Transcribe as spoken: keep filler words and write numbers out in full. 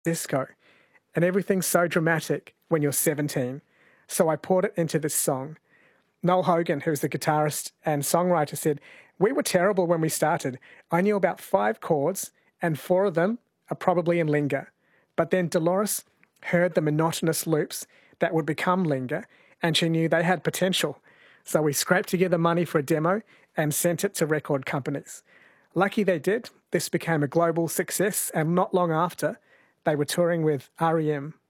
disco, and everything's so dramatic when you're seventeen. So I poured it into this song. Noel Hogan, who's the guitarist and songwriter, said, "We were terrible when we started. I knew about five chords, and four of them are probably in Linger. But then Dolores heard the monotonous loops that would become Linger, and she knew they had potential. So we scraped together money for a demo and sent it to record companies. Lucky they did. This became a global success, and not long after, they were touring with R E M.